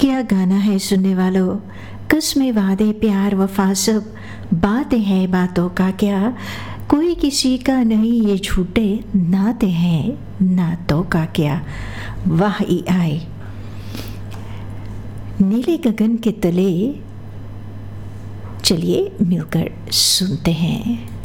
क्या गाना है सुनने वालों, कस्में वादे प्यार वफा सब बातें हैं बातों का क्या, कोई किसी का नहीं ये झूठे नाते हैं नातों का क्या। वाह ई आए नीले गगन के तले, चलिए मिलकर सुनते हैं।